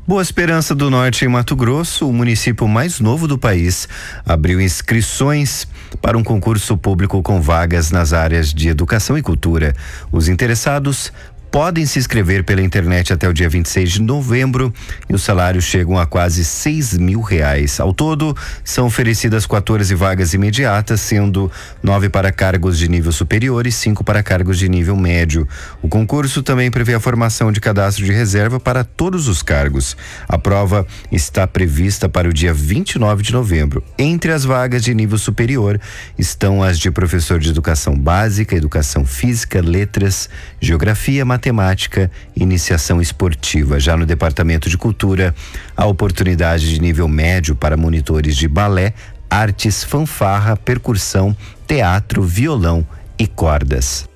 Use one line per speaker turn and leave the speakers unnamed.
Boa Esperança do Norte, em Mato Grosso, o município mais novo do país, abriu inscrições para um concurso público com vagas nas áreas de educação e cultura. Os interessados podem se inscrever pela internet até o dia 26 de novembro e os salários chegam a quase R$ 6.000. Ao todo, são oferecidas 14 vagas imediatas, sendo 9 para cargos de nível superior e 5 para cargos de nível médio. O concurso também prevê a formação de cadastro de reserva para todos os cargos. A prova está prevista para o dia 29 de novembro. Entre as vagas de nível superior estão as de professor de educação básica, educação física, letras, geografia, matemática e iniciação esportiva. Já no Departamento de Cultura, a oportunidade de nível médio para monitores de balé, artes, fanfarra, percussão, teatro, violão e cordas.